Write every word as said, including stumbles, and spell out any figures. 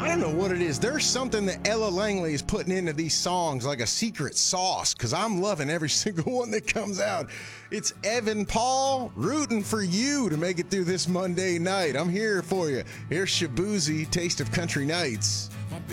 don't know what it is. There's something that Ella Langley is putting into these songs, like a secret sauce, because I'm loving every single one that comes out. It's Evan Paul rooting for you to make it through this Monday night. I'm here for you. Here's Shaboozey, Taste of Country Nights.